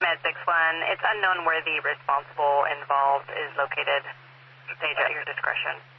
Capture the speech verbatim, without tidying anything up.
Med six one. It's unknown where the responsible involved is located. Stage at your discretion.